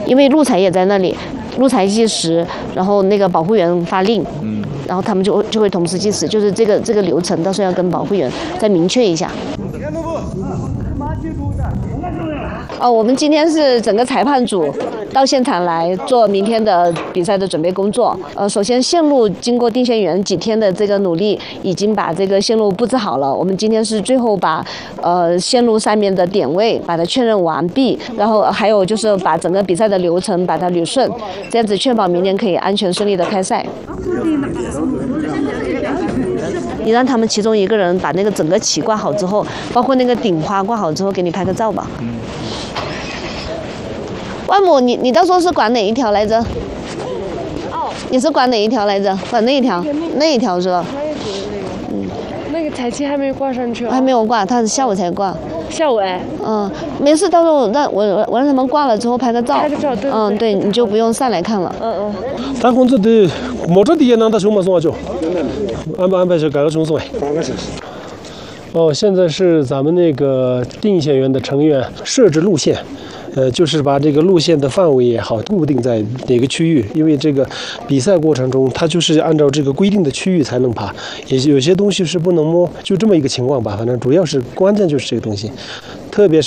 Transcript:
因为路财也在那里，路财计时，然后那个保护员发令，然后他们就会同时计时，就是这个流程到时候要跟保护员再明确一下。我们今天是整个裁判组到现场来做明天的比赛的准备工作。首先线路经过定线员几天的这个努力，已经把这个线路布置好了。我们今天是最后把线路上面的点位把它确认完毕，然后还有就是把整个比赛的流程把它捋顺，这样子确保明天可以安全顺利的开赛。你让他们其中一个人把那个整个旗挂好之后，包括那个顶花挂好之后，给你拍个照吧。万母，你到时候是管哪一条来着？你是管哪一条来着？管那一条，那一条是吧？ 那个彩旗还没挂上去还没有挂，他是下午才挂。 下午哎。 没事，到时候我让他们挂了之后拍个照。 拍个照，对。 对，你就不用上来看了。 咱工作的莫着地囊的什么送就，安排是改个什么送哎。现在是咱们那个定线员的成员设置路线。就是把这个路线的范围也好固定在哪个区域，因为这个比赛过程中，它就是按照这个规定的区域才能爬，也有些东西是不能摸，就这么一个情况吧。反正主要是关键就是这个东西，特别是。